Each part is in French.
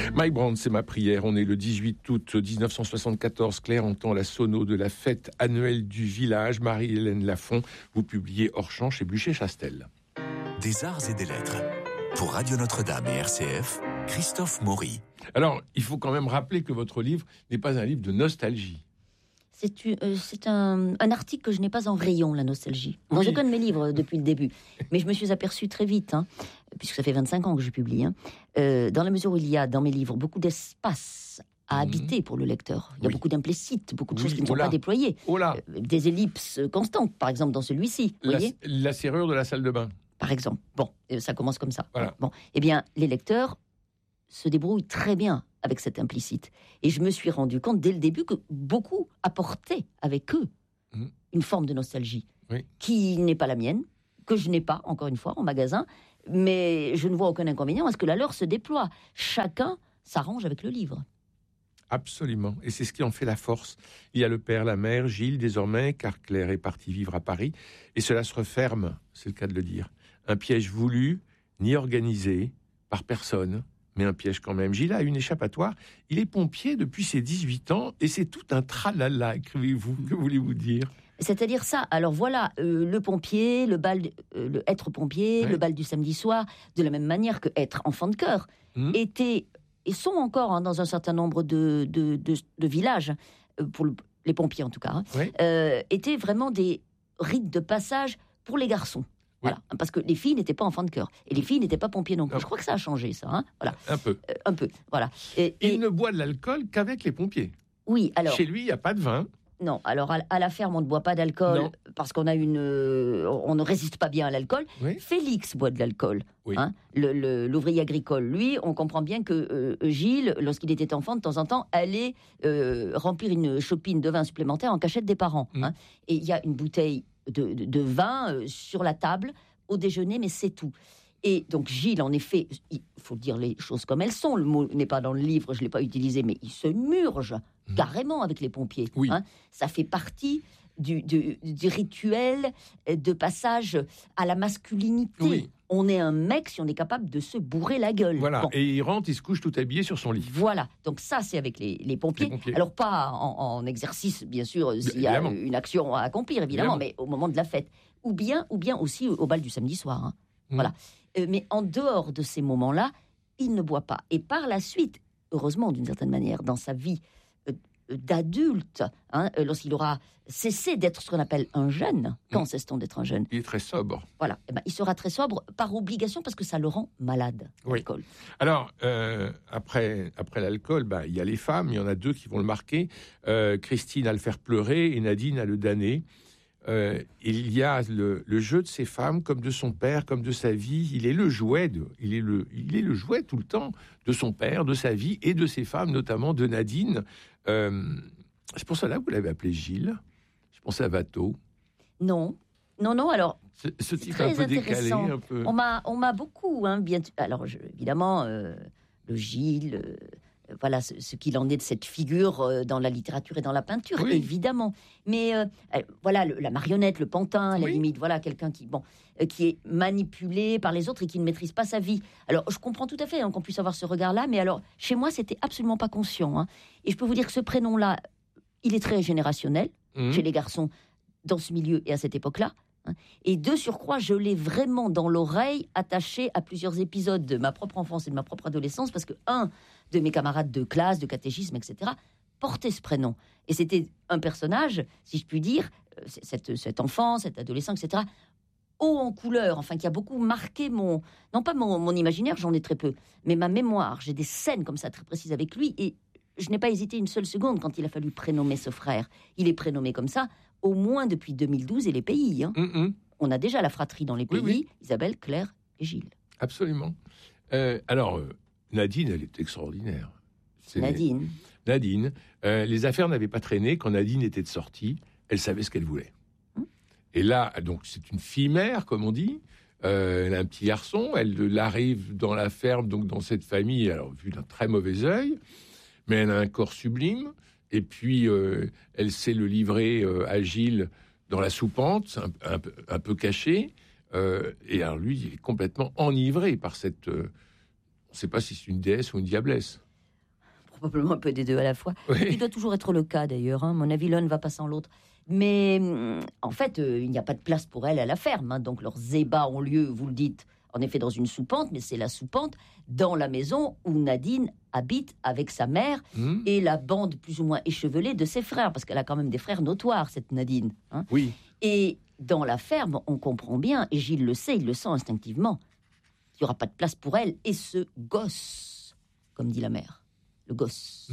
Mike Brand, c'est ma prière. On est le 18 août 1974. Claire entend la sono de la fête annuelle du village. Marie-Hélène Lafont, vous publiez Hors-champ chez Blücher-Chastel. Des arts et des lettres. Pour Radio Notre-Dame et RCF, Christophe Maury. Alors, il faut quand même rappeler que votre livre n'est pas un livre de nostalgie. C'est un article que je n'ai pas en rayon, la nostalgie. Dans aucun de mes livres depuis le début. Mais je me suis aperçue très vite, puisque ça fait 25 ans que je publie, dans la mesure où il y a dans mes livres beaucoup d'espace à habiter pour le lecteur. Il y a beaucoup d'implicites, beaucoup de choses qui ne sont pas déployées. Des ellipses constantes, par exemple, dans celui-ci. La serrure de la salle de bain. Par exemple. Bon, ça commence comme ça. Voilà. Bon, eh bien, les lecteurs se débrouillent très bien avec cet implicite. Et je me suis rendu compte dès le début que beaucoup apportaient avec eux une forme de nostalgie qui n'est pas la mienne, que je n'ai pas, encore une fois, en magasin, mais je ne vois aucun inconvénient à ce que la leur se déploie. Chacun s'arrange avec le livre. Absolument, et c'est ce qui en fait la force. Il y a le père, la mère, Gilles désormais, car Claire est partie vivre à Paris, et cela se referme, c'est le cas de le dire. Un piège voulu, ni organisé, par personne, mais un piège quand même. Gilles a une échappatoire, il est pompier depuis ses 18 ans, et c'est tout un tralala, écrivez-vous, que voulez-vous dire ? C'est-à-dire ça, alors voilà, le pompier, le bal, être pompier, le bal du samedi soir, de la même manière que être enfant de chœur, était... et sont encore dans un certain nombre de villages, pour les pompiers en tout cas, étaient vraiment des rites de passage pour les garçons. Voilà, parce que les filles n'étaient pas enfants de chœur. Et les filles n'étaient pas pompiers non plus. Je crois que ça a changé, ça. Voilà. Un peu, voilà. Il ne boit de l'alcool qu'avec les pompiers. Oui, alors... Chez lui, il n'y a pas de vin. Non, alors à la ferme, on ne boit pas d'alcool parce qu'on a on ne résiste pas bien à l'alcool. Félix boit de l'alcool. L'ouvrier agricole, lui, on comprend bien que Gilles, lorsqu'il était enfant, de temps en temps, allait remplir une chopine de vin supplémentaire en cachette des parents. Et il y a une bouteille de vin sur la table au déjeuner, mais c'est tout. Et donc Gilles, en effet, il faut dire les choses comme elles sont, le mot n'est pas dans le livre, je ne l'ai pas utilisé, mais il se murge carrément avec les pompiers. Ça fait partie du rituel de passage à la masculinité. On est un mec si on est capable de se bourrer la gueule. Voilà, et il rentre, il se couche tout habillé sur son lit. Voilà, donc ça c'est avec les pompiers. Alors pas en exercice, bien sûr, s'il y a une action à accomplir, évidemment, mais au moment de la fête. Ou bien aussi au bal du samedi soir. Voilà. Mais en dehors de ces moments-là, il ne boit pas. Et par la suite, heureusement d'une certaine manière, dans sa vie d'adulte, lorsqu'il aura cessé d'être ce qu'on appelle un jeune, quand cesse-t-on d'être un jeune ? Il est très sobre. Voilà, il sera très sobre par obligation parce que ça le rend malade, l'alcool. Alors, après l'alcool, il y a les femmes, il y en a deux qui vont le marquer. Christine a le faire pleurer et Nadine a le damner. Il y a le jeu de ces femmes, comme de son père, comme de sa vie. Il est le jouet il est le jouet tout le temps de son père, de sa vie et de ses femmes, notamment de Nadine. C'est pour cela que vous l'avez appelé Gilles. Je pensais à Watteau. Non. Alors ce type très un peu intéressant. décalé, un peu. On m'a beaucoup, bien. Alors évidemment, le Gilles. Voilà ce qu'il en est de cette figure dans la littérature et dans la peinture, évidemment. Mais voilà, la marionnette, le pantin, à la limite, voilà, quelqu'un qui est manipulé par les autres et qui ne maîtrise pas sa vie. Alors, je comprends tout à fait qu'on puisse avoir ce regard-là, mais alors, chez moi, c'était absolument pas conscient. Et je peux vous dire que ce prénom-là, il est très générationnel, chez les garçons, dans ce milieu et à cette époque-là. Et de surcroît, je l'ai vraiment dans l'oreille, attaché à plusieurs épisodes de ma propre enfance et de ma propre adolescence, parce que un de mes camarades de classe, de catéchisme, etc., portait ce prénom. Et c'était un personnage, si je puis dire, cet enfant, cet adolescent, etc., haut en couleur, enfin, qui a beaucoup marqué non pas mon imaginaire, j'en ai très peu, mais ma mémoire. J'ai des scènes comme ça très précises avec lui, et je n'ai pas hésité une seule seconde quand il a fallu prénommer ce frère. Il est prénommé comme ça, au moins depuis 2012 et les pays. On a déjà la fratrie dans les pays, Isabelle, Claire et Gilles. Absolument. Alors, Nadine, elle est extraordinaire. Nadine. Les affaires n'avaient pas traîné. Quand Nadine était de sortie, elle savait ce qu'elle voulait. Et là, donc, c'est une fille-mère, comme on dit. Elle a un petit garçon. Elle arrive dans la ferme, donc dans cette famille, alors vue d'un très mauvais œil. Mais elle a un corps sublime. Et puis, elle sait le livrer à Gilles dans la soupente, un peu caché. Et alors, lui, il est complètement enivré par cette... on ne sait pas si c'est une déesse ou une diablesse. probablement un peu des deux à la fois. Oui. Il doit toujours être le cas d'ailleurs. À mon avis, l'un ne va pas sans l'autre. Mais en fait, il n'y a pas de place pour elle à la ferme. Donc leurs ébats ont lieu, vous le dites, en effet dans une soupente, mais c'est la soupente dans la maison où Nadine habite avec sa mère et la bande plus ou moins échevelée de ses frères, parce qu'elle a quand même des frères notoires, cette Nadine. Oui. Et dans la ferme, on comprend bien, et Gilles le sait, il le sent instinctivement, qu'il n'y aura pas de place pour elle et ce gosse, comme dit la mère, le gosse.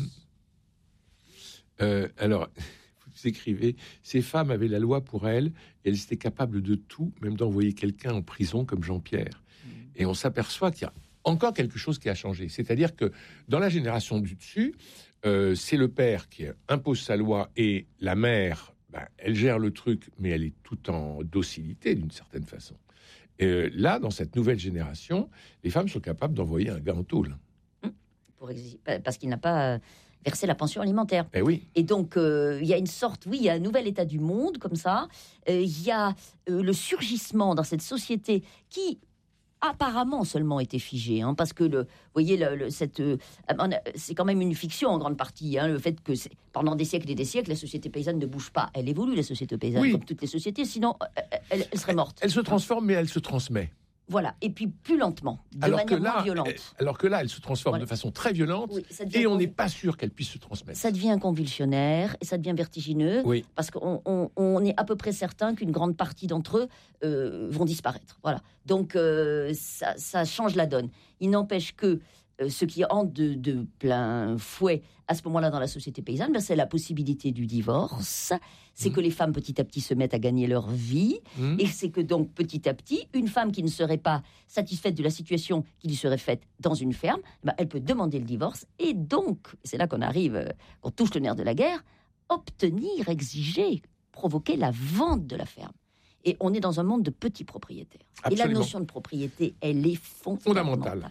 Alors, vous écrivez, ces femmes avaient la loi pour elles, et elles étaient capables de tout, même d'envoyer quelqu'un en prison comme Jean-Pierre. Et on s'aperçoit qu'il y a encore quelque chose qui a changé. C'est-à-dire que dans la génération du dessus, c'est le père qui impose sa loi et la mère, elle gère le truc, mais elle est tout en docilité d'une certaine façon. Et là, dans cette nouvelle génération, les femmes sont capables d'envoyer un gars en tôle. Parce qu'il n'a pas versé la pension alimentaire. Eh oui. Et donc, il y a une sorte, il y a un nouvel état du monde, comme ça. Il y a le surgissement dans cette société qui apparemment seulement était figé, parce que vous voyez, c'est quand même une fiction en grande partie, le fait que pendant des siècles et des siècles, la société paysanne ne bouge pas. Elle évolue, la société paysanne, comme toutes les sociétés, sinon elle serait morte. Elle se transforme, mais elle se transmet. Voilà, et puis plus lentement, de manière moins violente. Alors que là, elle se transforme de façon très violente, et on n'est pas sûr qu'elle puisse se transmettre. Ça devient convulsionnaire, et ça devient vertigineux, parce qu'on est à peu près certain qu'une grande partie d'entre eux vont disparaître. Voilà. Donc ça change la donne. Il n'empêche que ce qui entre de plein fouet à ce moment-là dans la société paysanne, c'est la possibilité du divorce. C'est que les femmes petit à petit se mettent à gagner leur vie, et c'est que donc petit à petit, une femme qui ne serait pas satisfaite de la situation qui lui serait faite dans une ferme, elle peut demander le divorce, et donc, c'est là qu'on arrive, qu'on touche le nerf de la guerre, obtenir, exiger, provoquer la vente de la ferme. Et on est dans un monde de petits propriétaires. Absolument. Et la notion de propriété, elle est fondamentale.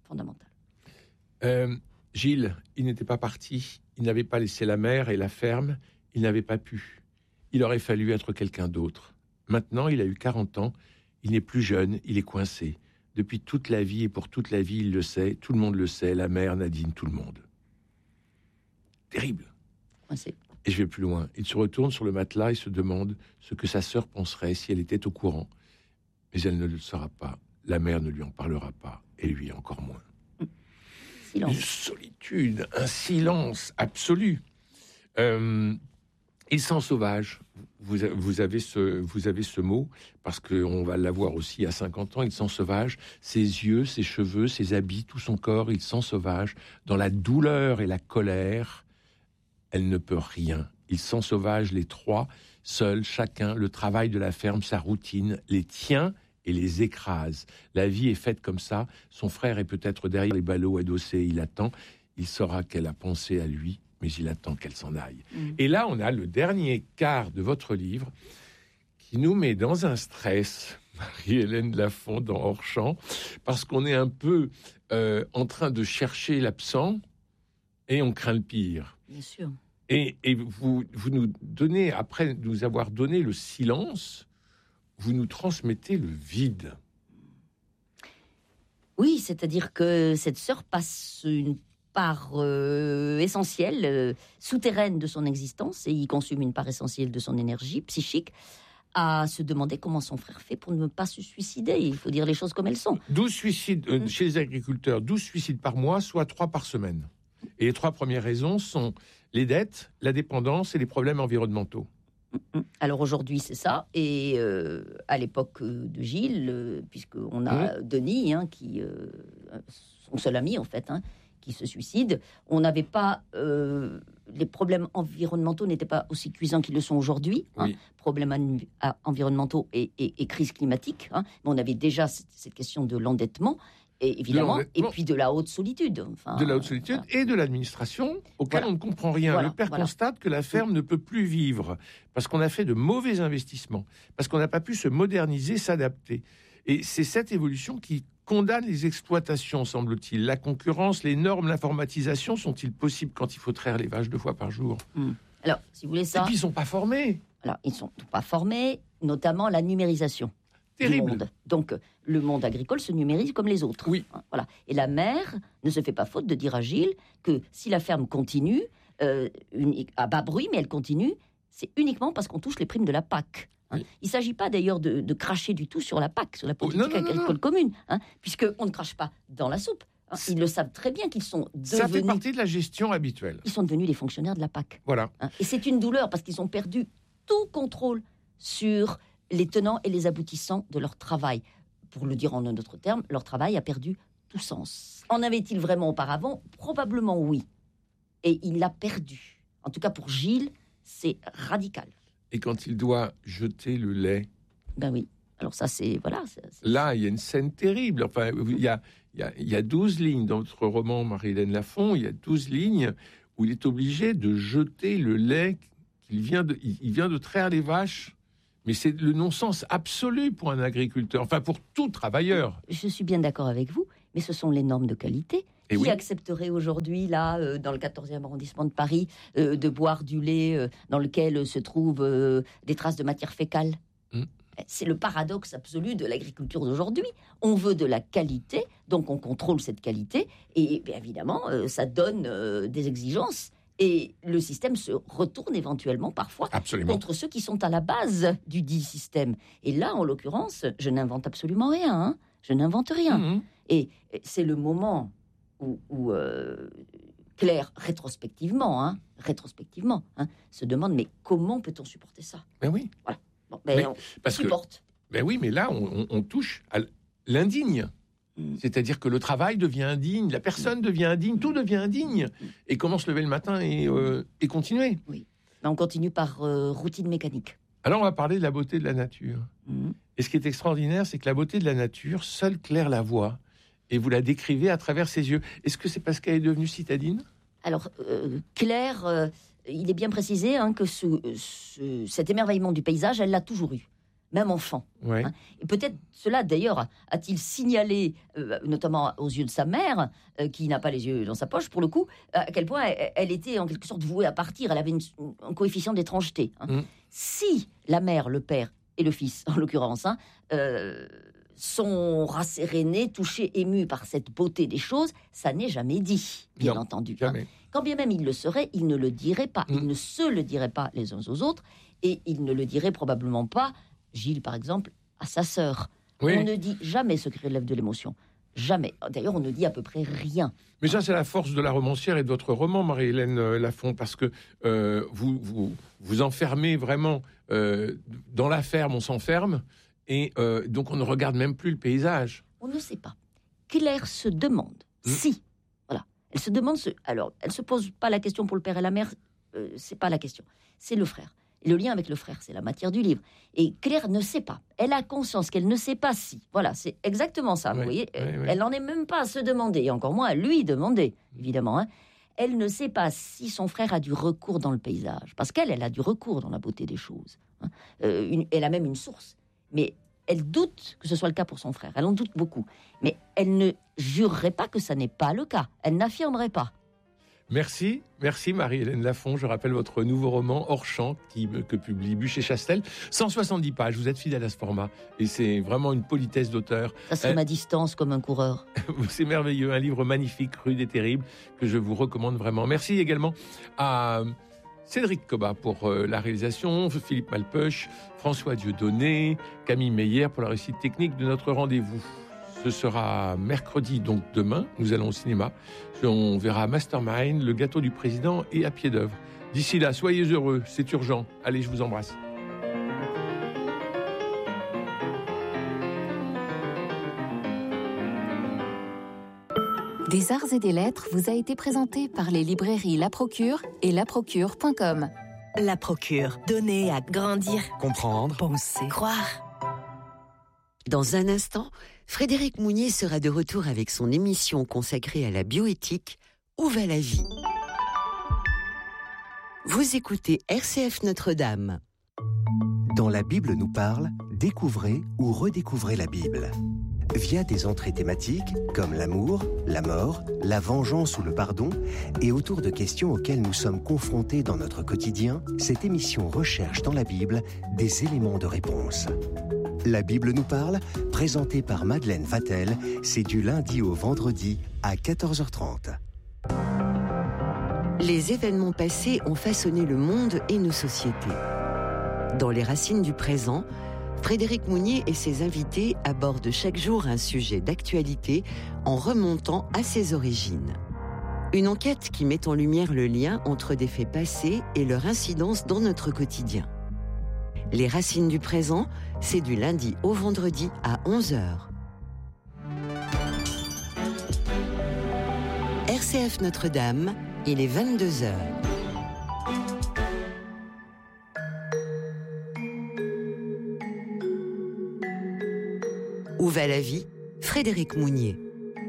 Gilles, il n'était pas parti, il n'avait pas laissé la mère et la ferme, il n'avait pas pu. Il aurait fallu être quelqu'un d'autre. Maintenant, il a eu 40 ans, il n'est plus jeune, il est coincé. Depuis toute la vie et pour toute la vie, il le sait, tout le monde le sait, la mère, Nadine, tout le monde. Terrible. Coincé. Et je vais plus loin. Il se retourne sur le matelas et se demande ce que sa sœur penserait si elle était au courant. Mais elle ne le saura pas. La mère ne lui en parlera pas, et lui encore moins. Silence. Une solitude, un silence absolu. Il sent sauvage. Vous avez ce mot, parce qu'on va l'avoir aussi à 50 ans. Il sent sauvage. Ses yeux, ses cheveux, ses habits, tout son corps, il sent sauvage. Dans la douleur et la colère, elle ne peut rien. Il sent sauvage les trois, seuls, chacun, le travail de la ferme, sa routine, les tient et les écrase. La vie est faite comme ça. Son frère est peut-être derrière les ballots adossés. Il attend. Il saura qu'elle a pensé à lui, mais il attend qu'elle s'en aille. Et là, on a le dernier quart de votre livre qui nous met dans un stress, Marie-Hélène Lafont dans Hors-champ, parce qu'on est un peu en train de chercher l'absent et on craint le pire. Bien sûr. Et vous nous donnez, après nous avoir donné le silence, vous nous transmettez le vide. Oui, c'est-à-dire que cette sœur passe une part essentielle, souterraine de son existence, et y consume une part essentielle de son énergie psychique, à se demander comment son frère fait pour ne pas se suicider. Il faut dire les choses comme elles sont. 12 suicides chez les agriculteurs, 12 suicides par mois, soit 3 par semaine. Et les 3 premières raisons sont les dettes, la dépendance et les problèmes environnementaux. Alors aujourd'hui, c'est ça. Et à l'époque de Gilles, puisqu'on a Denis, qui son seul ami en fait, qui se suicide, on n'avait pas... les problèmes environnementaux n'étaient pas aussi cuisants qu'ils le sont aujourd'hui. Problèmes environnementaux et crise climatique. Mais on avait déjà cette question de l'endettement. Et évidemment, et puis de la haute solitude. De la haute solitude et de l'administration auquel on ne comprend rien. Le père constate que la ferme ne peut plus vivre parce qu'on a fait de mauvais investissements, parce qu'on n'a pas pu se moderniser, s'adapter. Et c'est cette évolution qui condamne les exploitations, semble-t-il. La concurrence, les normes, l'informatisation, sont-ils possibles quand il faut traire les vaches 2 fois par jour ? Alors, si vous voulez ça... Et puis, ils ne sont pas formés. Alors, ils ne sont pas formés, notamment la numérisation. Terrible. du monde. Donc, le monde agricole se numérise comme les autres. Oui. Voilà. Et la mère ne se fait pas faute de dire à Gilles que si la ferme continue, à bas bruit, mais elle continue, c'est uniquement parce qu'on touche les primes de la PAC. Hein. Oui. Il ne s'agit pas d'ailleurs de cracher du tout sur la PAC, sur la politique agricole commune, hein, puisqu'on ne crache pas dans la soupe. Hein. Ils le savent très bien qu'ils sont devenus... Ça fait partie de la gestion habituelle. Ils sont devenus les fonctionnaires de la PAC. Voilà. Hein. Et c'est une douleur parce qu'ils ont perdu tout contrôle sur les tenants et les aboutissants de leur travail. Pour le dire en un autre terme, leur travail a perdu tout sens. En avait-il vraiment auparavant ? Probablement oui. Et il l'a perdu. En tout cas, pour Gilles, c'est radical. Et quand il doit jeter le lait ? Ben oui. Alors ça, c'est... Voilà. Là, il y a une scène terrible. Enfin, il y a 12 lignes dans votre roman, Marie-Hélène Lafon. Il y a 12 lignes où il est obligé de jeter le lait qu'il vient de... Il vient de traire les vaches. Mais c'est le non-sens absolu pour un agriculteur. Enfin, pour tout travailleur. Je suis bien d'accord avec vous, mais ce sont les normes de qualité. Qui accepterait aujourd'hui, là, dans le 14e arrondissement de Paris, de boire du lait dans lequel se trouvent des traces de matière fécale ? C'est le paradoxe absolu de l'agriculture d'aujourd'hui. On veut de la qualité, donc on contrôle cette qualité, et bien évidemment, ça donne des exigences. Et le système se retourne éventuellement, parfois, contre ceux qui sont à la base du dit système. Et là, en l'occurrence, je n'invente absolument rien. Hein. Je n'invente rien. Et c'est le moment... où Claire, rétrospectivement, se demande, mais comment peut-on supporter ça ? Ben oui. Voilà. Bon, on supporte. Ben oui, mais là, on touche à l'indigne. C'est-à-dire que le travail devient indigne, la personne devient indigne, tout devient indigne. Et comment se lever le matin et continuer ? Oui. Ben, on continue par routine mécanique. Alors, on va parler de la beauté de la nature. Et ce qui est extraordinaire, c'est que la beauté de la nature, seule Claire la voit. Et vous la décrivez à travers ses yeux. Est-ce que c'est parce qu'elle est devenue citadine ? Alors, Claire, il est bien précisé que cet émerveillement du paysage, elle l'a toujours eu, même enfant. Ouais. Hein. Et peut-être cela, d'ailleurs, a-t-il signalé, notamment aux yeux de sa mère, qui n'a pas les yeux dans sa poche, pour le coup, à quel point elle était en quelque sorte vouée à partir. Elle avait un coefficient d'étrangeté. Hein. Si la mère, le père et le fils, en l'occurrence, sont rassérénés, touchés, émus par cette beauté des choses, ça n'est jamais dit, bien entendu. Jamais. Hein. Quand bien même ils le seraient, ils ne le diraient pas. Ils ne se le diraient pas les uns aux autres, et ils ne le diraient probablement pas, Gilles par exemple, à sa sœur. Oui. On ne dit jamais ce qui relève de l'émotion. Jamais. D'ailleurs, on ne dit à peu près rien. Mais ça, c'est la force de la romancière et de votre roman, Marie-Hélène Lafon, parce que vous enfermez vraiment dans la ferme, on s'enferme. Et donc, on ne regarde même plus le paysage. On ne sait pas. Claire se demande si. Voilà. Elle se demande. Alors, elle ne se pose pas la question pour le père et la mère. C'est pas la question. C'est le frère. Et le lien avec le frère, c'est la matière du livre. Et Claire ne sait pas. Elle a conscience qu'elle ne sait pas si. Voilà, c'est exactement ça. Oui, vous voyez, elle n'en est même pas à se demander, et encore moins à lui demander, évidemment. Hein. Elle ne sait pas si son frère a du recours dans le paysage. Parce qu'elle a du recours dans la beauté des choses. Hein. Elle a même une source. Mais elle doute que ce soit le cas pour son frère. Elle en doute beaucoup. Mais elle ne jurerait pas que ça n'est pas le cas. Elle n'affirmerait pas. Merci Marie-Hélène Lafon. Je rappelle votre nouveau roman Hors champ que publie Buchet-Chastel. 170 pages, vous êtes fidèle à ce format. Et c'est vraiment une politesse d'auteur. Ça serait ma distance comme un coureur. C'est merveilleux, un livre magnifique, rude et terrible, que je vous recommande vraiment. Merci également à Cédric Cobat pour la réalisation, Philippe Malpeuch, François Dieudonné, Camille Meyer pour la réussite technique de notre rendez-vous. Ce sera mercredi, donc demain, nous allons au cinéma. On verra Mastermind, Le gâteau du président et À pied d'œuvre. D'ici là, soyez heureux, c'est urgent. Allez, je vous embrasse. Des arts et des lettres vous a été présenté par les librairies La Procure et laprocure.com. La Procure, donner à grandir, comprendre, penser, croire. Dans un instant, Frédéric Mounier sera de retour avec son émission consacrée à la bioéthique « Où va la vie ?» Vous écoutez RCF Notre-Dame. Dans La Bible nous parle, découvrez ou redécouvrez la Bible. Via des entrées thématiques comme l'amour, la mort, la vengeance ou le pardon, et autour de questions auxquelles nous sommes confrontés dans notre quotidien, cette émission recherche dans la Bible des éléments de réponse. La Bible nous parle, présenté par Madeleine Vatel, c'est du lundi au vendredi à 14h30. Les événements passés ont façonné le monde et nos sociétés. Dans Les Racines du présent, Frédéric Mounier et ses invités abordent chaque jour un sujet d'actualité en remontant à ses origines. Une enquête qui met en lumière le lien entre des faits passés et leur incidence dans notre quotidien. Les Racines du présent, c'est du lundi au vendredi à 11h. RCF Notre-Dame, il est 22h. Où va la vie ? Frédéric Mounier.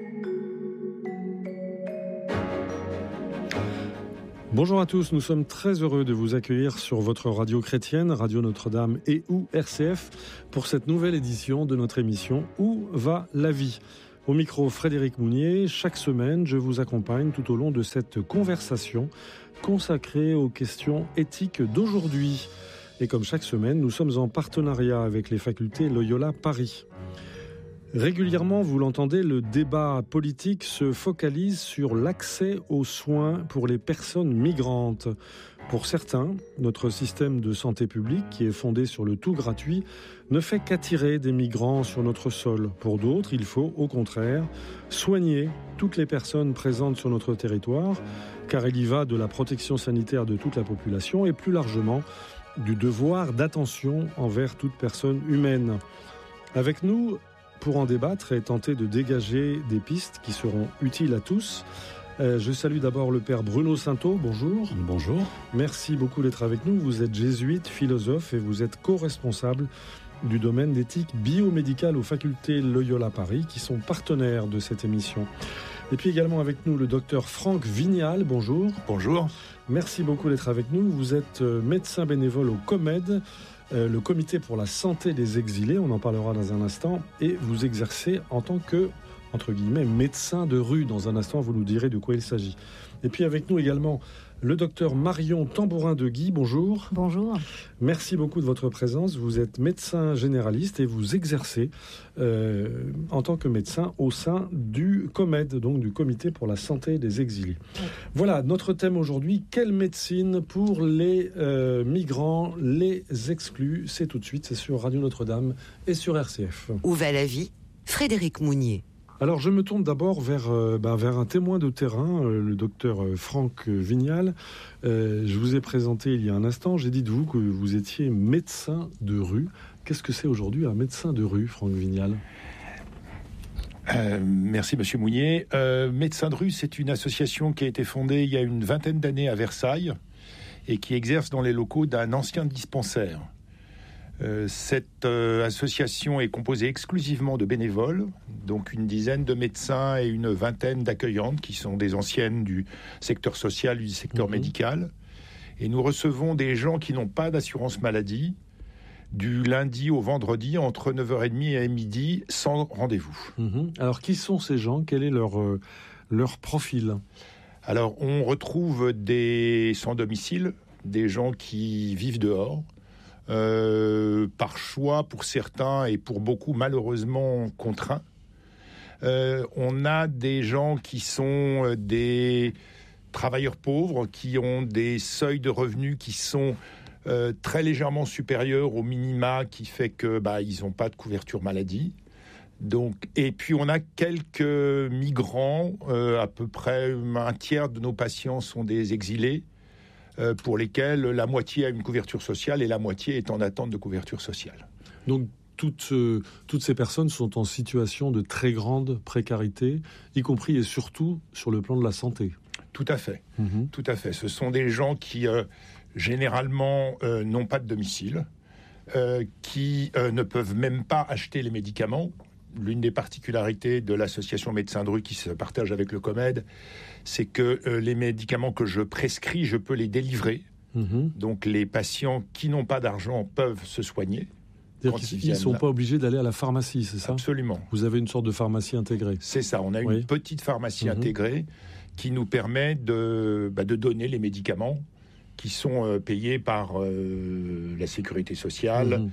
Bonjour à tous, nous sommes très heureux de vous accueillir sur votre radio chrétienne, Radio Notre-Dame et ou RCF, pour cette nouvelle édition de notre émission Où va la vie ? Au micro Frédéric Mounier, chaque semaine je vous accompagne tout au long de cette conversation consacrée aux questions éthiques d'aujourd'hui. Et comme chaque semaine, nous sommes en partenariat avec les facultés Loyola Paris. Régulièrement, vous l'entendez, le débat politique se focalise sur l'accès aux soins pour les personnes migrantes. Pour certains, notre système de santé publique, qui est fondé sur le tout gratuit, ne fait qu'attirer des migrants sur notre sol. Pour d'autres, il faut, au contraire, soigner toutes les personnes présentes sur notre territoire, car il y va de la protection sanitaire de toute la population et plus largement du devoir d'attention envers toute personne humaine. Avec nous, pour en débattre et tenter de dégager des pistes qui seront utiles à tous, je salue d'abord le père Bruno Sainteau. Bonjour. Bonjour. Merci beaucoup d'être avec nous. Vous êtes jésuite, philosophe et vous êtes co-responsable du domaine d'éthique biomédicale aux facultés Loyola Paris qui sont partenaires de cette émission. Et puis également avec nous le docteur Franck Vignal. Bonjour. Bonjour. Merci beaucoup d'être avec nous. Vous êtes médecin bénévole au COMED, le comité pour la santé des exilés, on en parlera dans un instant, et vous exercez en tant que, entre guillemets, médecin de rue. Dans un instant, vous nous direz de quoi il s'agit. Et puis avec nous également le docteur Marion Tambourin-de-Guy. Bonjour. Bonjour. Merci beaucoup de votre présence. Vous êtes médecin généraliste et vous exercez en tant que médecin au sein du COMED, donc du Comité pour la santé des exilés. Oui. Voilà, notre thème aujourd'hui, quelle médecine pour les migrants, les exclus ? C'est tout de suite, c'est sur Radio Notre-Dame et sur RCF. Où va la vie ? Frédéric Mounier. Alors je me tourne d'abord vers un témoin de terrain, le docteur Franck Vignal. Je vous ai présenté il y a un instant, j'ai dit de vous que vous étiez médecin de rue. Qu'est-ce que c'est aujourd'hui un médecin de rue, Franck Vignal ? Merci Monsieur Mounier. Médecins de rue, c'est une association qui a été fondée il y a une vingtaine d'années à Versailles et qui exerce dans les locaux d'un ancien dispensaire. Cette association est composée exclusivement de bénévoles, donc une dizaine de médecins et une vingtaine d'accueillantes qui sont des anciennes du secteur social, du secteur médical. Et nous recevons des gens qui n'ont pas d'assurance maladie du lundi au vendredi entre 9h30 et midi sans rendez-vous. Alors qui sont ces gens ? Quel est leur profil ? Alors on retrouve des sans-domicile, des gens qui vivent dehors, par choix pour certains et pour beaucoup malheureusement contraints. On a des gens qui sont des travailleurs pauvres, qui ont des seuils de revenus qui sont très légèrement supérieurs au minima, qui fait que ils n'ont pas de couverture maladie. Donc, et puis on a quelques migrants, à peu près un tiers de nos patients sont des exilés, pour lesquels la moitié a une couverture sociale et la moitié est en attente de couverture sociale. Donc toutes ces personnes sont en situation de très grande précarité, y compris et surtout sur le plan de la santé. Tout à fait. Tout à fait. Ce sont des gens qui généralement n'ont pas de domicile, qui ne peuvent même pas acheter les médicaments. L'une des particularités de l'association Médecins de rue qui se partage avec le COMED, c'est que les médicaments que je prescris, je peux les délivrer. Donc les patients qui n'ont pas d'argent peuvent se soigner. Ils ne sont pas obligés d'aller à la pharmacie, c'est ça ? Absolument. Vous avez une sorte de pharmacie intégrée ? C'est ça, on a une petite pharmacie intégrée qui nous permet de donner les médicaments qui sont payés par la sécurité sociale,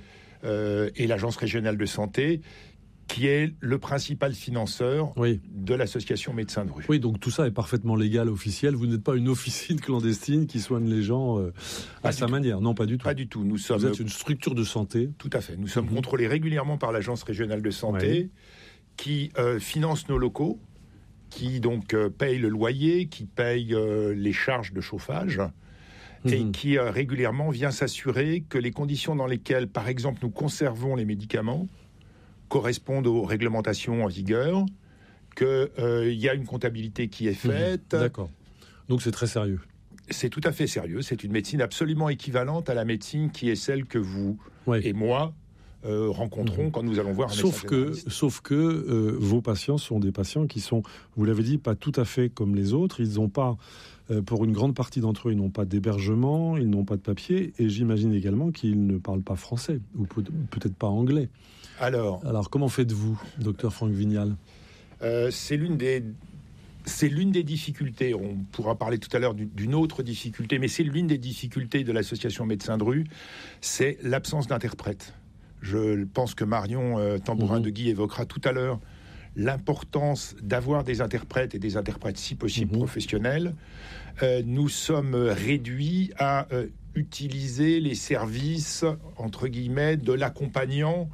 et l'Agence régionale de santé, qui est le principal financeur de l'association Médecins de rue. Oui, donc tout ça est parfaitement légal, officiel. Vous n'êtes pas une officine clandestine qui soigne les gens à sa manière. Non, pas du tout. Pas du tout. Vous êtes une structure de santé. Tout à fait. Nous sommes contrôlés régulièrement par l'Agence régionale de santé, qui finance nos locaux, qui donc paye le loyer, qui paye les charges de chauffage, et qui régulièrement vient s'assurer que les conditions dans lesquelles, par exemple, nous conservons les médicaments correspondent aux réglementations en vigueur, qu'il y a une comptabilité qui est faite. D'accord. Donc c'est très sérieux. C'est tout à fait sérieux. C'est une médecine absolument équivalente à la médecine qui est celle que vous et moi rencontrons quand nous allons voir un médecin généraliste. Sauf que vos patients sont des patients qui sont, vous l'avez dit, pas tout à fait comme les autres. Ils n'ont pas, pour une grande partie d'entre eux, ils n'ont pas d'hébergement, ils n'ont pas de papier, et j'imagine également qu'ils ne parlent pas français, ou peut-être pas anglais. Alors, comment faites-vous, docteur Franck Vignal ? C'est l'une des difficultés. On pourra parler tout à l'heure d'une autre difficulté, mais c'est l'une des difficultés de l'association Médecins de rue, c'est l'absence d'interprètes. Je pense que Marion Tambourin de Guy évoquera tout à l'heure l'importance d'avoir des interprètes, et des interprètes si possible professionnels. Nous sommes réduits à utiliser les services, entre guillemets, de l'accompagnant,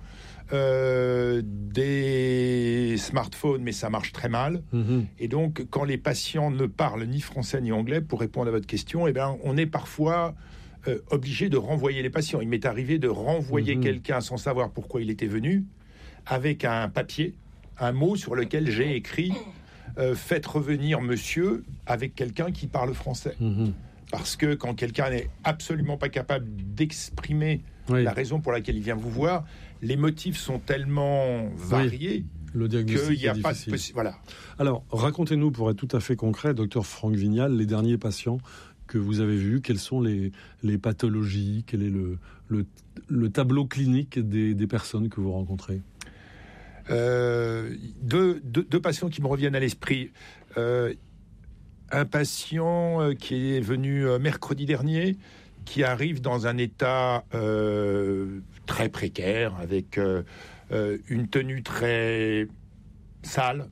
des smartphones, mais ça marche très mal. Et donc, quand les patients ne parlent ni français ni anglais, pour répondre à votre question, on est parfois obligé de renvoyer les patients. Il m'est arrivé de renvoyer quelqu'un sans savoir pourquoi il était venu, avec un papier, un mot sur lequel j'ai écrit « Faites revenir monsieur » avec quelqu'un qui parle français. Parce que quand quelqu'un n'est absolument pas capable d'exprimer la raison pour laquelle il vient vous voir, les motifs sont tellement variés le diagnostic qu'il n'y a est pas difficile. Voilà. Alors, racontez-nous, pour être tout à fait concret, docteur Franck Vignal, les derniers patients que vous avez vus, quelles sont les pathologies, quel est le tableau clinique des personnes que vous rencontrez ? Deux patients qui me reviennent à l'esprit. Un patient qui est venu mercredi dernier, qui arrive dans un état très précaire, avec une tenue très sale,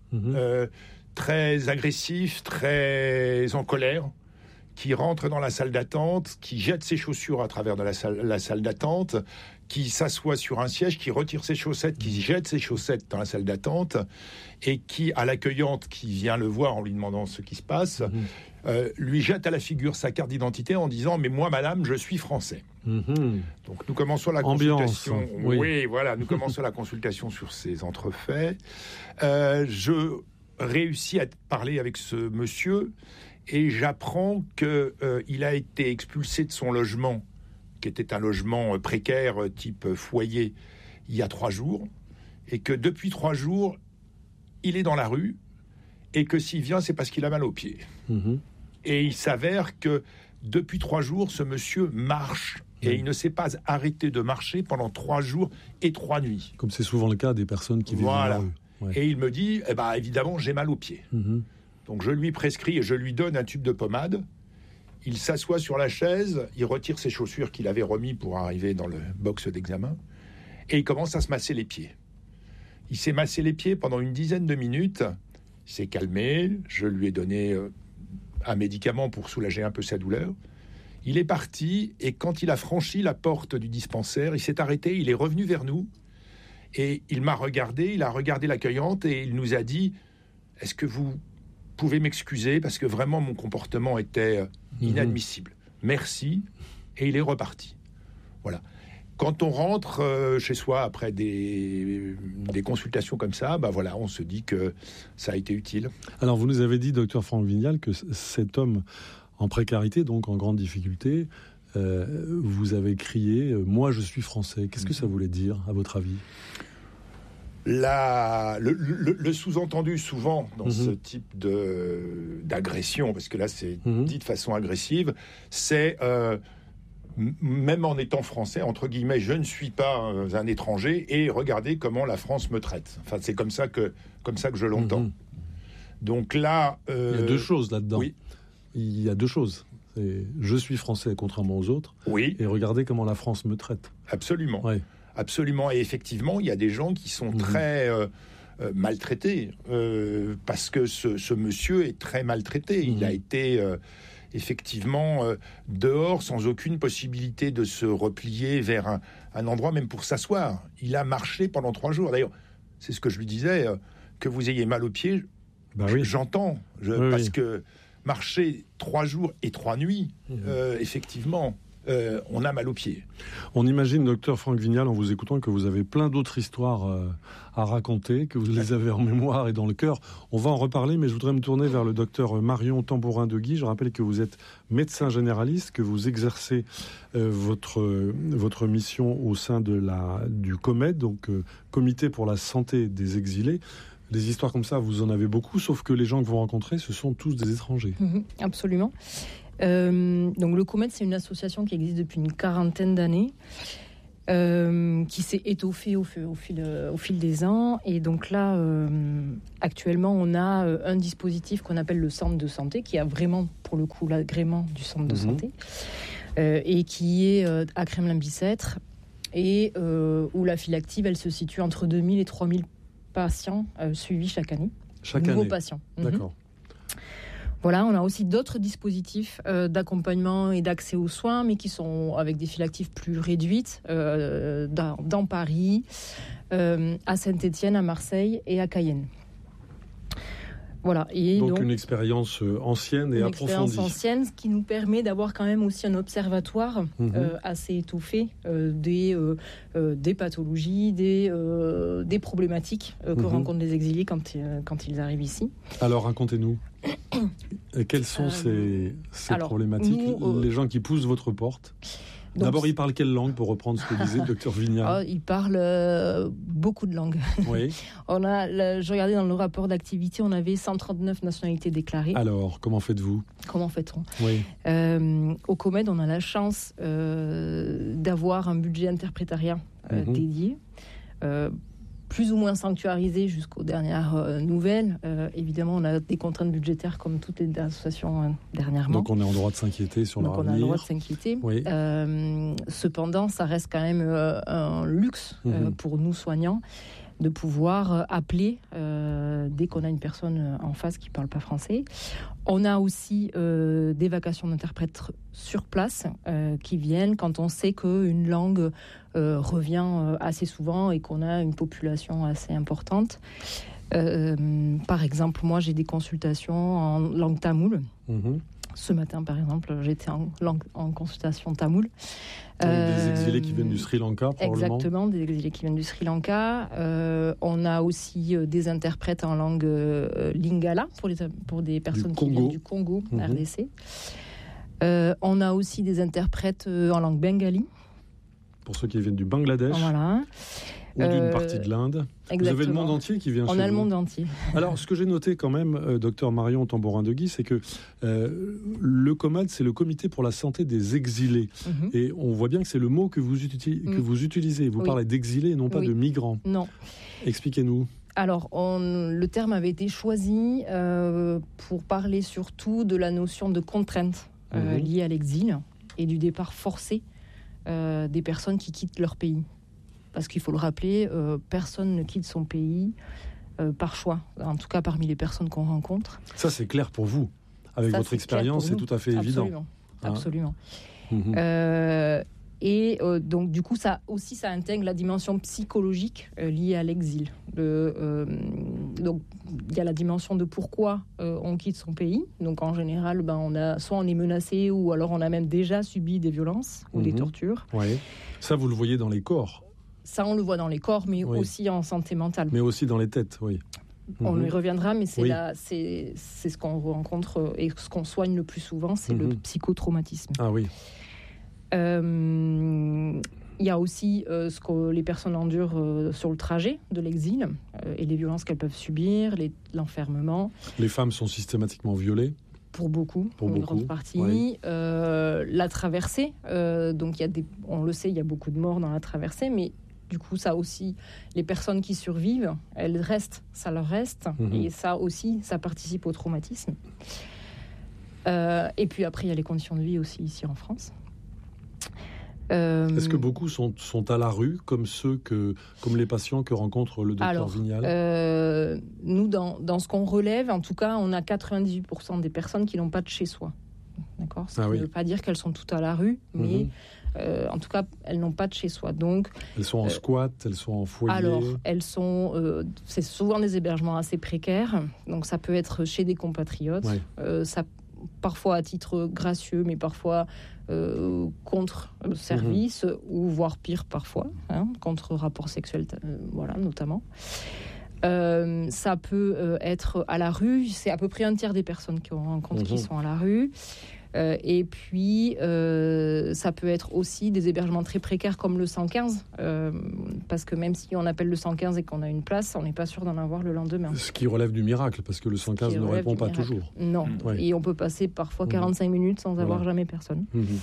très agressif, très en colère, qui rentre dans la salle d'attente, qui jette ses chaussures à travers de la salle d'attente, qui s'assoit sur un siège, qui retire ses chaussettes, qui jette ses chaussettes dans la salle d'attente, et qui, à l'accueillante qui vient le voir en lui demandant ce qui se passe, lui jette à la figure sa carte d'identité en disant « Mais moi, madame, je suis français ». Donc nous commençons la consultation. Oui, voilà, nous commençons la consultation sur ces entrefaits. Je réussis à parler avec ce monsieur et j'apprends qu'il a été expulsé de son logement, qui était un logement précaire type foyer, il y a 3 jours, et que depuis 3 jours, il est dans la rue, et que s'il vient, c'est parce qu'il a mal aux pieds. Et il s'avère que depuis 3 jours, ce monsieur marche, et il ne s'est pas arrêté de marcher pendant 3 jours et 3 nuits. Comme c'est souvent le cas des personnes qui vivent dans la rue. Et il me dit, évidemment, j'ai mal aux pieds. Donc je lui prescris et je lui donne un tube de pommade. Il s'assoit sur la chaise, il retire ses chaussures qu'il avait remis pour arriver dans le box d'examen, et il commence à se masser les pieds. Il s'est massé les pieds pendant une dizaine de minutes, il s'est calmé, je lui ai donné un médicament pour soulager un peu sa douleur. Il est parti, et quand il a franchi la porte du dispensaire, il s'est arrêté, il est revenu vers nous, et il m'a regardé, il a regardé l'accueillante, et il nous a dit « Est-ce que vous pouvez m'excuser, parce que vraiment mon comportement était inadmissible. Merci. » Et il est reparti. Voilà. Quand on rentre chez soi après des consultations comme ça, voilà, on se dit que ça a été utile. Alors, vous nous avez dit, docteur Franck Vignal, que cet homme en précarité, donc en grande difficulté, vous avez crié « Moi, je suis français ». Qu'est-ce que ça voulait dire, à votre avis ? Le sous-entendu souvent dans ce type d'agression, parce que là c'est dit de façon agressive, c'est même en étant français, entre guillemets, je ne suis pas un étranger, et regardez comment la France me traite. Enfin, c'est comme ça que je l'entends. Donc là... il y a 2 choses là-dedans. Oui. Il y a 2 choses. C'est je suis français contrairement aux autres. Oui. Et regardez comment la France me traite. Absolument. Ouais. Absolument. Et effectivement, il y a des gens qui sont très maltraités parce que ce monsieur est très maltraité. Il a été effectivement dehors sans aucune possibilité de se replier vers un endroit même pour s'asseoir. Il a marché pendant 3 jours. D'ailleurs, c'est ce que je lui disais, que vous ayez mal aux pieds, j'entends. Parce que marcher 3 jours et 3 nuits, effectivement, on a mal aux pieds. On imagine, docteur Franck Vignal, en vous écoutant, que vous avez plein d'autres histoires à raconter, que vous les avez en mémoire et dans le cœur. On va en reparler, mais je voudrais me tourner vers le docteur Marion Tambourin-Deguy. Je rappelle que vous êtes médecin généraliste, que vous exercez votre mission au sein du COMED, donc Comité pour la santé des exilés. Des histoires comme ça, vous en avez beaucoup, sauf que les gens que vous rencontrez, ce sont tous des étrangers. Absolument. Donc le COMED, c'est une association qui existe depuis une 40aine d'années, qui s'est étoffée au fil des ans. Et donc là, actuellement, on a un dispositif qu'on appelle le centre de santé, qui a vraiment, pour le coup, l'agrément du centre de santé, et qui est à Kremlin-Bicêtre, et où la file active, elle se situe entre 2000 et 3000 patients suivis chaque année. Nouveaux patients. D'accord. Voilà, on a aussi d'autres dispositifs d'accompagnement et d'accès aux soins, mais qui sont avec des files actives plus réduites, dans Paris, à Saint-Étienne, à Marseille et à Cayenne. Voilà. Et donc une expérience ancienne et approfondie. Une expérience ancienne, ce qui nous permet d'avoir quand même aussi un observatoire assez étoffé des pathologies, des problématiques que rencontrent les exilés quand ils arrivent ici. Alors racontez-nous, quelles sont ces problématiques, les gens qui poussent votre porte? Donc, d'abord, il parle quelle langue, pour reprendre ce que disait le docteur Vignal? Il parle beaucoup de langues. Oui. Je regardais dans le rapport d'activité, on avait 139 nationalités déclarées. Alors, comment faites-vous? Comment fait-on? Oui. Au COMED, on a la chance d'avoir un budget interprétariat dédié, plus ou moins sanctuarisé jusqu'aux dernières nouvelles. Évidemment, on a des contraintes budgétaires comme toutes les associations dernièrement. Donc on est en droit de s'inquiéter sur leur avenir. Donc on a le droit de s'inquiéter. Oui. Cependant, ça reste quand même un luxe pour nous soignants de pouvoir appeler dès qu'on a une personne en face qui ne parle pas français. On a aussi des vacations d'interprètes sur place qui viennent quand on sait qu'une langue revient assez souvent et qu'on a une population assez importante. Par exemple, moi j'ai des consultations en langue tamoule. Ce matin, par exemple, j'étais en consultation tamoule. Des exilés qui viennent du Sri Lanka, probablement. Exactement, des exilés qui viennent du Sri Lanka. On a aussi des interprètes en langue lingala pour des personnes qui viennent du Congo, RDC. On a aussi des interprètes en langue bengali. Pour ceux qui viennent du Bangladesh. Voilà. Ou d'une partie de l'Inde. Exactement. Vous avez le monde entier qui vient chez vous. On a le monde entier. Alors, ce que j'ai noté quand même, docteur Marion Tambourin-Deguy, c'est que le COMED, c'est le Comité pour la santé des exilés. Et on voit bien que c'est le mot que vous utilisez. Vous parlez d'exilés et non pas de migrants. Non. Expliquez-nous. Alors, le terme avait été choisi pour parler surtout de la notion de contrainte liée à l'exil et du départ forcé des personnes qui quittent leur pays. Parce qu'il faut le rappeler, personne ne quitte son pays par choix. En tout cas, parmi les personnes qu'on rencontre. Ça, c'est clair pour vous. Avec votre expérience, c'est tout à fait évident. Absolument. Donc, du coup, ça intègre la dimension psychologique liée à l'exil. Donc, il y a la dimension de pourquoi on quitte son pays. Donc, en général, soit on est menacé, ou alors on a même déjà subi des violences ou des tortures. Oui. Ça, vous le voyez dans les corps. Ça, on le voit dans les corps, mais aussi en santé mentale. Mais aussi dans les têtes, oui. On y reviendra, mais c'est ce qu'on rencontre et ce qu'on soigne le plus souvent, c'est le psychotraumatisme. Ah oui. Il y a aussi ce que les personnes endurent sur le trajet de l'exil et les violences qu'elles peuvent subir, l'enfermement. Les femmes sont systématiquement violées. Pour beaucoup, une grande partie. La traversée, donc on le sait, il y a beaucoup de morts dans la traversée, mais du coup, ça aussi, les personnes qui survivent, elles restent, ça leur reste, et ça aussi, ça participe au traumatisme. Et puis après, il y a les conditions de vie aussi ici en France. Est-ce que beaucoup sont à la rue, comme les patients que rencontre le docteur Vignal? Nous, dans ce qu'on relève, en tout cas, on a 98% des personnes qui n'ont pas de chez soi. D'accord. Ça ne veut pas dire qu'elles sont toutes à la rue, mais en tout cas, elles n'ont pas de chez soi. Donc, elles sont en squat, elles sont en foyer. Alors, elles sont. C'est souvent des hébergements assez précaires. Donc, ça peut être chez des compatriotes. Ça, parfois à titre gracieux, mais parfois contre service, ou voire pire parfois, contre rapport sexuel, voilà, notamment. Ça peut être à la rue. C'est à peu près un tiers des personnes qu'on rencontre qui sont à la rue. Et puis, ça peut être aussi des hébergements très précaires comme le 115, parce que même si on appelle le 115 et qu'on a une place, on n'est pas sûr d'en avoir le lendemain. Ce qui relève du miracle, parce que le 115 ne répond pas toujours. Non, et on peut passer parfois 45 minutes sans avoir jamais personne.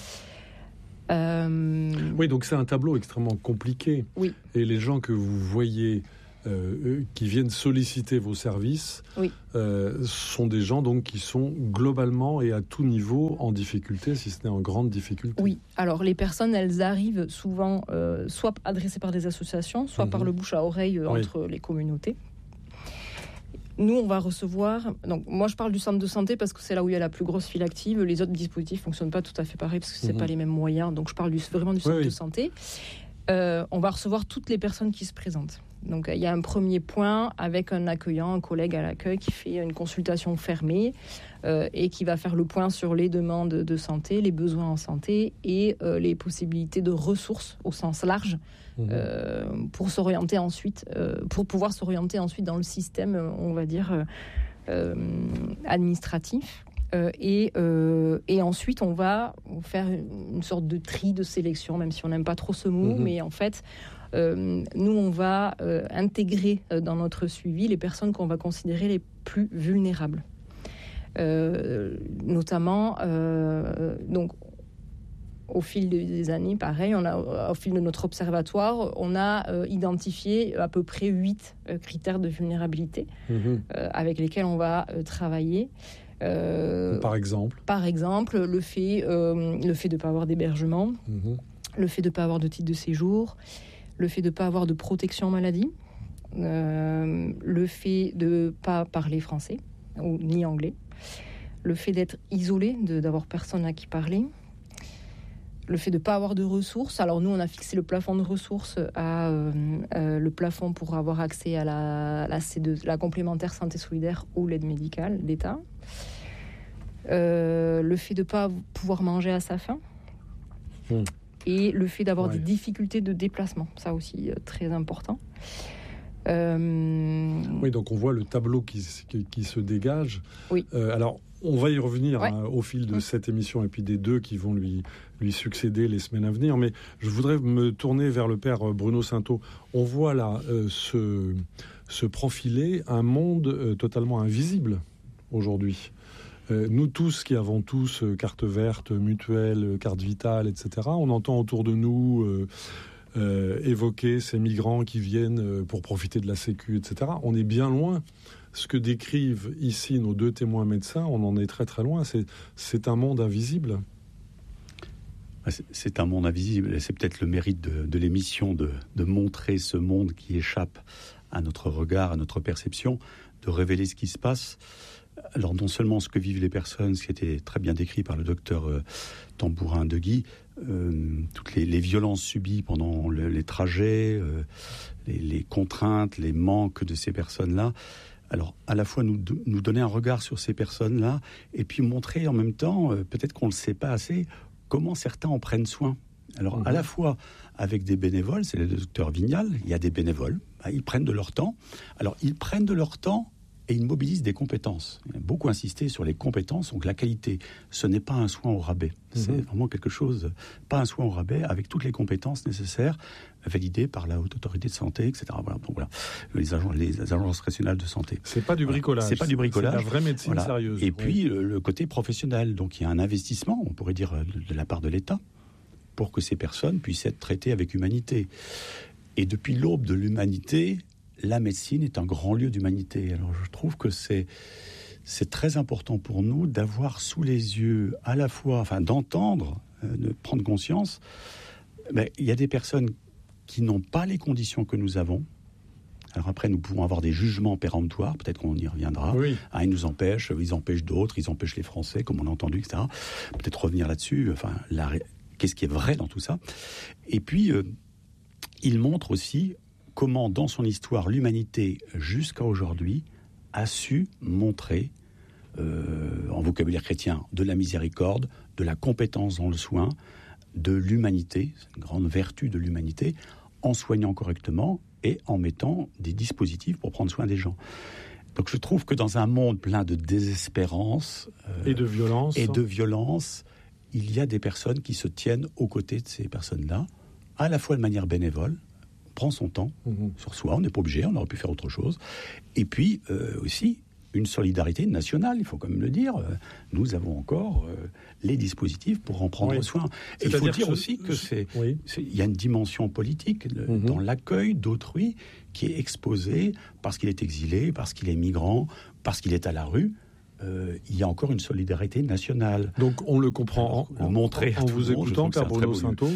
Oui, donc c'est un tableau extrêmement compliqué. Oui. Et les gens que vous voyez qui viennent solliciter vos services sont des gens donc qui sont globalement et à tout niveau en difficulté, si ce n'est en grande difficulté. Oui, alors les personnes, elles arrivent souvent soit adressées par des associations, soit par le bouche à oreille entre les communautés. Nous, on va recevoir... Donc, moi, je parle du centre de santé parce que c'est là où il y a la plus grosse file active. Les autres dispositifs ne fonctionnent pas tout à fait pareil parce que ce n'est pas les mêmes moyens. Donc, je parle vraiment du centre de santé. On va recevoir toutes les personnes qui se présentent. Donc, il y a un premier point avec un accueillant, un collègue à l'accueil qui fait une consultation fermée et qui va faire le point sur les demandes de santé, les besoins en santé et les possibilités de ressources au sens large pour s'orienter ensuite, pour pouvoir s'orienter ensuite dans le système, on va dire, administratif. Et ensuite, on va faire une sorte de tri de sélection, même si on n'aime pas trop ce mot, mais en fait, nous, on va intégrer dans notre suivi les personnes qu'on va considérer les plus vulnérables. Notamment, donc, au fil des années, pareil, au fil de notre observatoire, on a identifié à peu près 8 critères de vulnérabilité avec lesquels on va travailler. Par exemple, le fait de ne pas avoir d'hébergement, le fait de ne pas avoir de titre de séjour, le fait de ne pas avoir de protection maladie, le fait de ne pas parler français ni anglais, le fait d'être isolé, d'avoir personne à qui parler, le fait de ne pas avoir de ressources. Alors nous, on a fixé le plafond de ressources à le plafond pour avoir accès à la C2, la complémentaire santé solidaire ou l'aide médicale d'État. Le fait de ne pas pouvoir manger à sa faim. Et le fait d'avoir des difficultés de déplacement. Ça aussi, très important. Oui, donc on voit le tableau qui se dégage. Oui. Alors, on va y revenir au fil de cette émission et puis des 2 qui vont lui succéder les semaines à venir. Mais je voudrais me tourner vers le père Bruno Sainteau. On voit là se profiler un monde totalement invisible aujourd'hui. Nous tous qui avons tous carte verte, mutuelle, carte vitale, etc., on entend autour de nous évoquer ces migrants qui viennent pour profiter de la Sécu, etc. On est bien loin. Ce que décrivent ici nos 2 témoins médecins, on en est très très loin. C'est un monde invisible. C'est un monde invisible. Et c'est peut-être le mérite de l'émission de montrer ce monde qui échappe à notre regard, à notre perception, de révéler ce qui se passe. Alors non seulement ce que vivent les personnes, ce qui était très bien décrit par le docteur Tambourin-Deguy, toutes les violences subies pendant les trajets, les contraintes, les manques de ces personnes-là. Alors à la fois nous donner un regard sur ces personnes-là et puis montrer en même temps, peut-être qu'on ne le sait pas assez, comment certains en prennent soin. Alors à la fois avec des bénévoles, c'est le docteur Vignal, il y a des bénévoles, ils prennent de leur temps. Alors ils prennent de leur temps et ils mobilisent des compétences. Il a beaucoup insisté sur les compétences, donc la qualité. Ce n'est pas un soin au rabais. C'est vraiment quelque chose, pas un soin au rabais, avec toutes les compétences nécessaires, validées par la Haute Autorité de Santé, etc. Voilà. Donc voilà, les agences régionales de santé. C'est pas du bricolage. C'est pas du bricolage. C'est la vraie médecine sérieuse. Et puis le côté professionnel. Donc il y a un investissement, on pourrait dire, de la part de l'État, pour que ces personnes puissent être traitées avec humanité. Et depuis l'aube de l'humanité, la médecine est un grand lieu d'humanité. Alors je trouve que c'est très important pour nous d'avoir sous les yeux à la fois, d'entendre, de prendre conscience Il y a des personnes qui n'ont pas les conditions que nous avons. Alors après, nous pouvons avoir des jugements péremptoires, peut-être qu'on y reviendra. Oui. Ils nous empêchent, ils empêchent d'autres, ils empêchent les Français, comme on a entendu, etc. Peut-être revenir là-dessus, qu'est-ce qui est vrai dans tout ça. Et puis, il montre aussi comment, dans son histoire, l'humanité, jusqu'à aujourd'hui, a su montrer, en vocabulaire chrétien, de la miséricorde, de la compétence dans le soin, de l'humanité, c'est une grande vertu de l'humanité, en soignant correctement et en mettant des dispositifs pour prendre soin des gens. Donc je trouve que dans un monde plein de désespérance et de violence, il y a des personnes qui se tiennent aux côtés de ces personnes-là, à la fois de manière bénévole, on prend son temps sur soi, on n'est pas obligé, on aurait pu faire autre chose, et puis aussi une solidarité nationale, il faut quand même le dire. Nous avons encore les dispositifs pour en prendre soin. Et il faut dire aussi que il y a une dimension politique dans l'accueil d'autrui qui est exposé parce qu'il est exilé, parce qu'il est migrant, parce qu'il est à la rue. Il y a encore une solidarité nationale. Donc on le comprend en vous écoutant, Père Bruno Sainteau.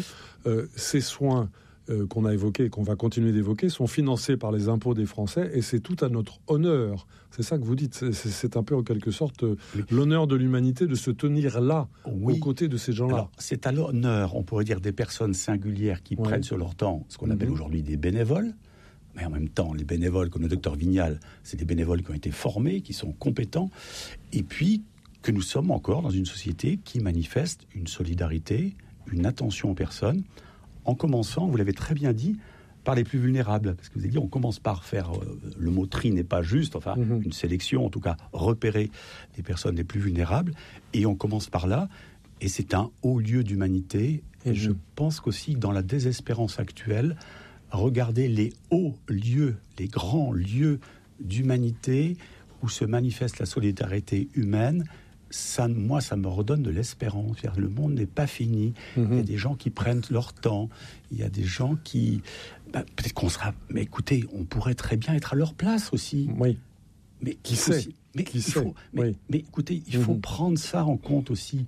Ces soins qu'on a évoqués et qu'on va continuer d'évoquer sont financés par les impôts des Français et c'est tout à notre honneur. C'est ça que vous dites. C'est un peu en quelque sorte l'honneur de l'humanité de se tenir là, aux côtés de ces gens-là. Alors, c'est à l'honneur, on pourrait dire, des personnes singulières qui prennent sur leur temps ce qu'on appelle aujourd'hui des bénévoles. Mais en même temps, les bénévoles comme le docteur Vignal, c'est des bénévoles qui ont été formés, qui sont compétents. Et puis, que nous sommes encore dans une société qui manifeste une solidarité, une attention aux personnes, en commençant, vous l'avez très bien dit, par les plus vulnérables. Parce que vous avez dit, on commence par faire, le mot tri n'est pas juste, une sélection, en tout cas, repérer les personnes les plus vulnérables. Et on commence par là. Et c'est un haut lieu d'humanité. Et je pense qu'aussi, dans la désespérance actuelle, regarder les hauts lieux, les grands lieux d'humanité où se manifeste la solidarité humaine, ça me redonne de l'espérance. Le monde n'est pas fini. Il y a des gens qui prennent leur temps. Il y a des gens qui... peut-être qu'on sera... Mais écoutez, on pourrait très bien être à leur place aussi. Oui. Mais qui sait Mais écoutez, il faut prendre ça en compte aussi.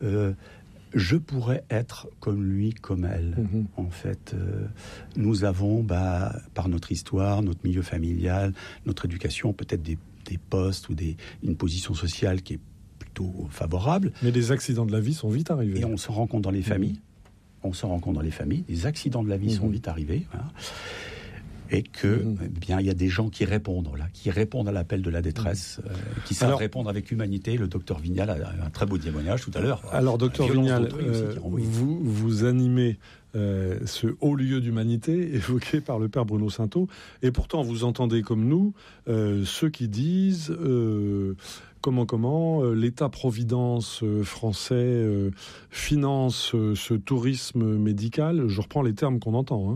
Je pourrais être comme lui, comme elle. En fait, nous avons, par notre histoire, notre milieu familial, notre éducation, peut-être des postes ou une position sociale qui est plutôt favorable. Mais les accidents de la vie sont vite arrivés. Et on s'en rend compte dans les familles. Les accidents de la vie sont vite arrivés. Voilà. Et que, il y a des gens qui répondent à l'appel de la détresse, qui savent répondre avec humanité. Le docteur Vignal a un très beau témoignage tout à l'heure. Alors, docteur Vignal, vous animez ce haut lieu d'humanité évoqué par le Père Bruno Sainteau, et pourtant vous entendez comme nous ceux qui disent comment l'État-providence français finance ce tourisme médical. Je reprends les termes qu'on entend.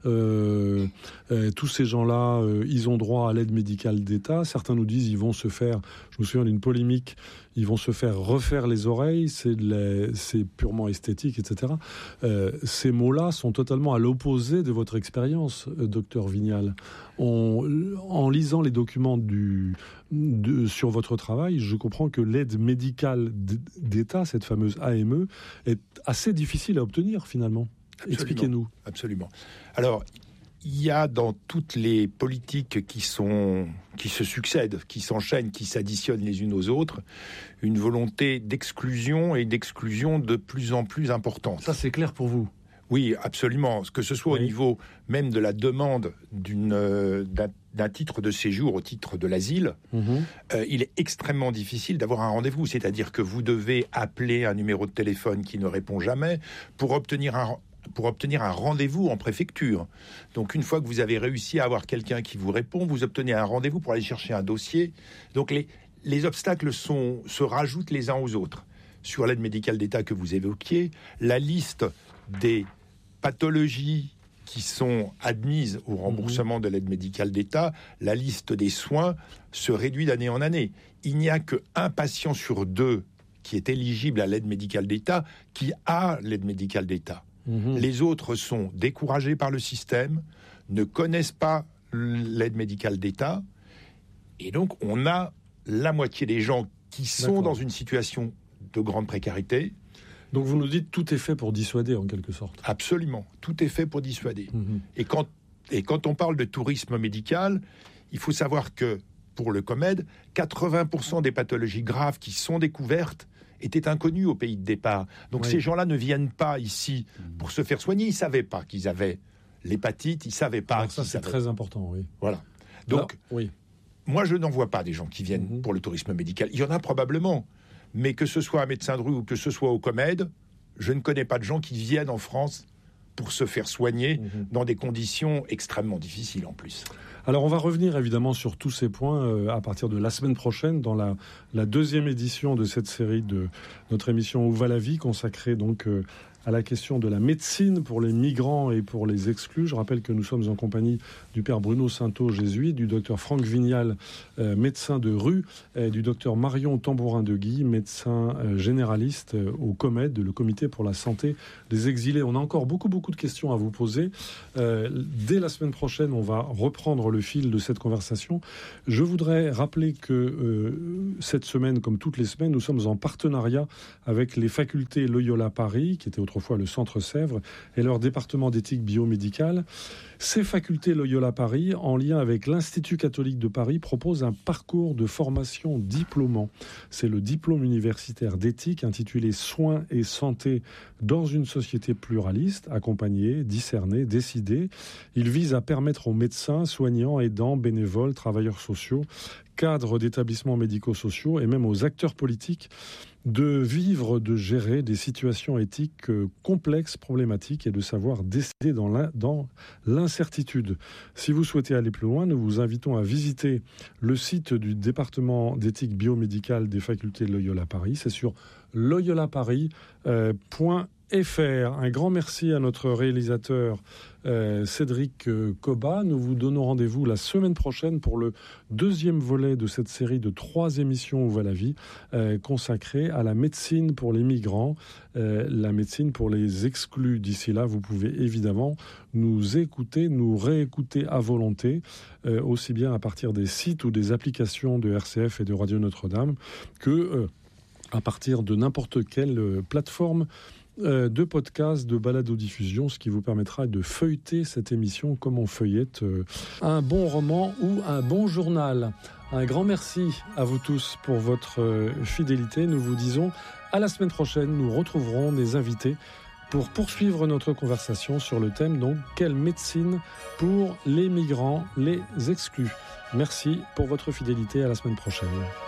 Tous ces gens-là, ils ont droit à l'aide médicale d'État. Certains nous disent ils vont se faire, je me souviens d'une polémique, ils vont se faire refaire les oreilles, c'est purement esthétique, etc. Ces mots-là sont totalement à l'opposé de votre expérience, docteur Vignal. En lisant les documents sur votre travail, je comprends que l'aide médicale d'État, cette fameuse AME, est assez difficile à obtenir finalement. Absolument. Expliquez-nous. Absolument. Alors, il y a dans toutes les politiques qui se succèdent, qui s'enchaînent, qui s'additionnent les unes aux autres, une volonté d'exclusion et d'exclusion de plus en plus importante. Ça, c'est clair pour vous? Oui, absolument. Que ce soit au niveau même de la demande d'un titre de séjour au titre de l'asile, il est extrêmement difficile d'avoir un rendez-vous. C'est-à-dire que vous devez appeler un numéro de téléphone qui ne répond jamais pour obtenir un rendez-vous en préfecture. Donc, une fois que vous avez réussi à avoir quelqu'un qui vous répond, vous obtenez un rendez-vous pour aller chercher un dossier. Donc, les obstacles se rajoutent les uns aux autres. Sur l'aide médicale d'État que vous évoquiez, la liste des pathologies qui sont admises au remboursement de l'aide médicale d'État, la liste des soins se réduit d'année en année. Il n'y a qu'un patient sur deux qui est éligible à l'aide médicale d'État qui a l'aide médicale d'État. Les autres sont découragés par le système, ne connaissent pas l'aide médicale d'État, et donc on a la moitié des gens qui sont dans une situation de grande précarité. Donc vous nous dites tout est fait pour dissuader en quelque sorte. Absolument, tout est fait pour dissuader. Et quand on parle de tourisme médical, il faut savoir que pour le COMED, 80% des pathologies graves qui sont découvertes étaient inconnues au pays de départ. Donc ces gens-là ne viennent pas ici pour se faire soigner. Ils ne savaient pas qu'ils avaient l'hépatite, ils ne savaient pas. Alors ça, c'est très important, oui. Voilà. Donc, moi, je n'en vois pas des gens qui viennent pour le tourisme médical. Il y en a probablement. Mais que ce soit à Médecins de Rue ou que ce soit au COMED, je ne connais pas de gens qui viennent en France pour se faire soigner dans des conditions extrêmement difficiles en plus. Alors on va revenir évidemment sur tous ces points à partir de la semaine prochaine dans la deuxième édition de cette série de notre émission Où va la vie, consacrée donc à la question de la médecine pour les migrants et pour les exclus. Je rappelle que nous sommes en compagnie du père Bruno Sainteau, jésuite, du docteur Franck Vignal, médecin de rue, et du docteur Marion Tambourin-de-Guy, médecin généraliste au COMED, le Comité pour la santé des exilés. On a encore beaucoup de questions à vous poser. Dès la semaine prochaine, on va reprendre le fil de cette conversation. Je voudrais rappeler que cette semaine, comme toutes les semaines, nous sommes en partenariat avec les facultés Loyola Paris, qui était autrefois le Centre Sèvres, et leur département d'éthique biomédicale. Ces facultés Loyola Paris, en lien avec l'Institut catholique de Paris, proposent un parcours de formation diplômant. C'est le diplôme universitaire d'éthique intitulé « Soins et santé dans une société pluraliste », accompagner, discerner, décider. Il vise à permettre aux médecins, soignants, aidants, bénévoles, travailleurs sociaux, cadres d'établissements médico-sociaux et même aux acteurs politiques de vivre, de gérer des situations éthiques complexes, problématiques et de savoir décider dans l'incertitude. Si vous souhaitez aller plus loin, nous vous invitons à visiter le site du département d'éthique biomédicale des facultés de Loyola Paris. C'est sur loyolaparis.fr. Un grand merci à notre réalisateur Cédric Coba. Nous vous donnons rendez-vous la semaine prochaine pour le deuxième volet de cette série de 3 émissions Où va la vie, consacrée à la médecine pour les migrants, la médecine pour les exclus. D'ici là, vous pouvez évidemment nous écouter, nous réécouter à volonté, aussi bien à partir des sites ou des applications de RCF et de Radio Notre-Dame que à partir de n'importe quelle plateforme de podcast, de balado-diffusion, ce qui vous permettra de feuilleter cette émission comme on feuillette un bon roman ou un bon journal. Un grand merci à vous tous pour votre fidélité. Nous vous disons à la semaine prochaine. Nous retrouverons des invités pour poursuivre notre conversation sur le thème donc quelle médecine pour les migrants, les exclus. Merci pour votre fidélité. À la semaine prochaine.